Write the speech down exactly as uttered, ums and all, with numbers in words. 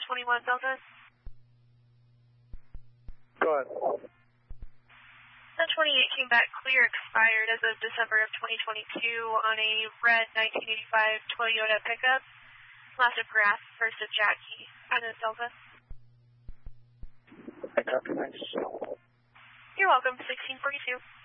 twenty-one Delta. Go ahead. The twenty-eight came back clear, expired as of December of twenty twenty-two on a red nineteen eighty-five Toyota pickup. Last of Grass, first of Jackie. On this Delta. I copy, thanks. You're welcome, sixteen forty-two.